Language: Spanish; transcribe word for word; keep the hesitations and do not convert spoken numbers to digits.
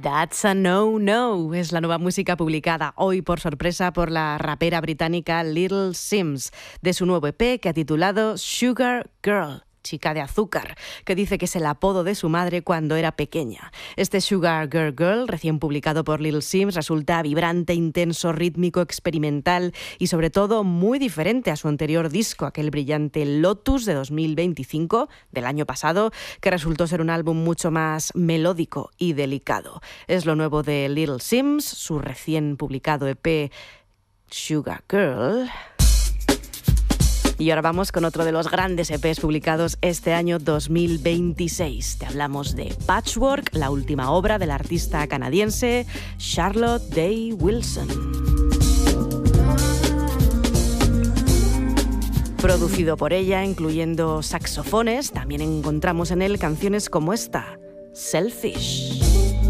That's a No No es la nueva música publicada hoy por sorpresa por la rapera británica Little Simz de su nuevo E P que ha titulado Sugar Girl, chica de azúcar, que dice que es el apodo de su madre cuando era pequeña. Este Sugar Girl Girl, recién publicado por Little Simz, resulta vibrante, intenso, rítmico, experimental y sobre todo muy diferente a su anterior disco, aquel brillante Lotus de dos mil veinticinco, del año pasado, que resultó ser un álbum mucho más melódico y delicado. Es lo nuevo de Little Simz, su recién publicado E P Sugar Girl. Y ahora vamos con otro de los grandes E Pes publicados este año dos mil veintiséis. Te hablamos de Patchwork, la última obra del artista canadiense Charlotte Day Wilson. Producido por ella, incluyendo saxofones, también encontramos en él canciones como esta, Selfish.